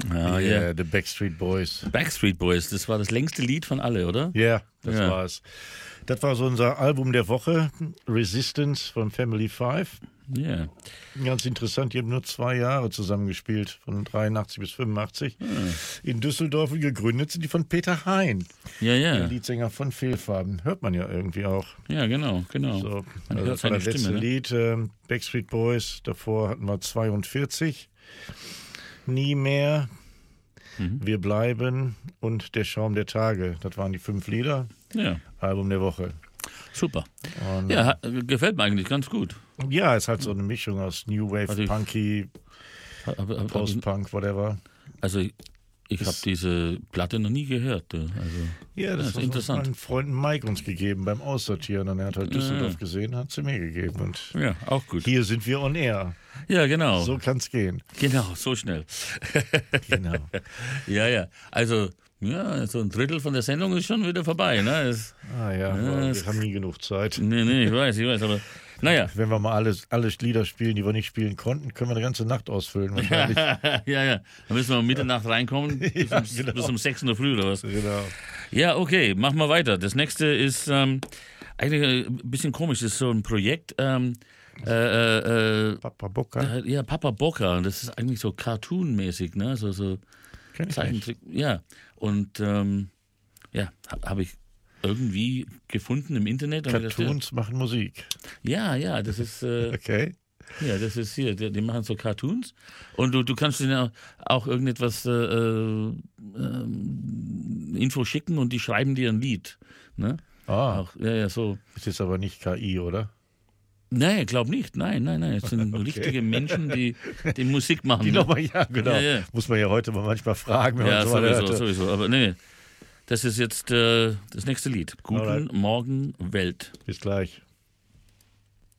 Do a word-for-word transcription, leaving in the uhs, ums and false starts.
Ah, yeah, ja. The Backstreet Boys. Backstreet Boys, das war das längste Lied von alle, oder? Ja, yeah, das Ja. war's. Das war so unser Album der Woche, Resistance von Family Five. Ja. Yeah. Ganz interessant, die haben nur zwei Jahre zusammengespielt, von dreiundachtzig bis fünfundachtzig. Ah. In Düsseldorf, und gegründet sind die von Peter Hein, Ja, ja. der Leadsänger von Fehlfarben. Hört man ja irgendwie auch. Ja, genau, genau. So, Man also hört das war seine das letzte Stimme, ne? Lied, ähm, Backstreet Boys. Davor hatten wir zweiundvierzig. Nie mehr. Mhm. Wir bleiben und Der Schaum der Tage. Das waren die fünf Lieder. Ja, Album der Woche. super. Und Ja, ha- gefällt mir eigentlich ganz gut. ja, ist halt so eine Mischung aus New Wave, Also ich- Punky, Hab- hab- hab- Post-Punk, whatever. Also ich, ich habe diese Platte noch nie gehört. du. Also, Ja, das ist hat interessant. mein Freund Mike uns gegeben beim Aussortieren. Und er hat halt Düsseldorf gesehen, hat sie mir gegeben. Und ja, auch gut. hier sind wir on air. Ja, genau. So kann's gehen. Genau, so schnell. Genau. Ja, ja. Also, ja, so ein Drittel von der Sendung ist schon wieder vorbei. Ne? Es, Ah ja, aber es- wir haben nie genug Zeit. nee, nee, ich weiß, ich weiß. Aber naja. Wenn wir mal alle, alle Lieder spielen, die wir nicht spielen konnten, können wir eine ganze Nacht ausfüllen wahrscheinlich. ja, ja. Dann müssen wir um Mitternacht reinkommen. Bis, Ja, um, genau. bis um sechs in der Früh oder was. Genau. Ja, okay, machen wir weiter. Das nächste ist ähm, eigentlich ein bisschen komisch. Das ist so ein Projekt. Ähm, äh, äh, äh, Papa Bocca. äh, ja, Papa Bocca. Das ist eigentlich so Cartoon-mäßig, ne? So, so Kenn ich nicht. Zeichentrick. Ja. Und ähm, ja, ha, habe ich irgendwie gefunden im Internet. Und hab gedacht, Cartoons machen Musik. Ja, ja, das ist. Äh, Okay. Ja, das ist hier, die, die machen so Cartoons und du, du kannst denen auch irgendetwas äh, äh, Info schicken und die schreiben dir ein Lied. Ne? Ah, Auch, ja, ja, so. ist jetzt aber nicht K I, oder? Nein, glaub nicht. Nein, nein, nein. Es sind Okay. richtige Menschen, die, die Musik machen. Die ne? nochmal, ja, genau. Ja, ja. Muss man ja heute mal manchmal fragen, wenn Ja, man so eine sowieso, hört. sowieso. Aber nee, das ist jetzt äh, das nächste Lied. Guten Alright. Morgen, Welt. Bis gleich.